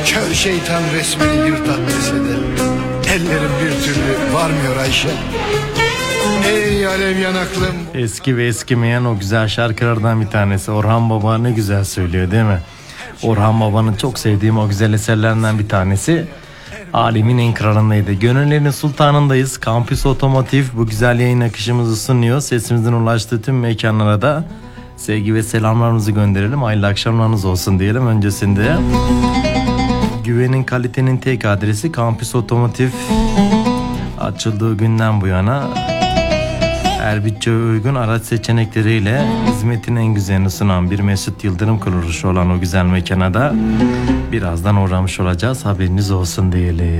Kör şeytan resmini yırt at dese de ellerim bir türlü varmıyor Ayşe. Ey alev yanaklım. Eski ve eskimeyen o güzel şarkılardan bir tanesi. Orhan Baba ne güzel söylüyor değil mi? Orhan Baba'nın çok sevdiğim o güzel eserlerinden bir tanesi. Alemin en kralındaydı. Gönüllerin sultanındayız. Kampüs Otomotiv bu güzel yayın akışımızı sunuyor. Sesimizin ulaştığı tüm mekanlara da sevgi ve selamlarımızı gönderelim. Hayırlı akşamlarınız olsun diyelim öncesinde. Güvenin, kalitenin tek adresi Kampüs Otomotiv. Açıldığı günden bu yana her bütçeye uygun araç seçenekleriyle hizmetin en güzelini sunan bir Mesut Yıldırım kuruluşu olan o güzel mekana da birazdan uğramış olacağız. Haberiniz olsun diyelim.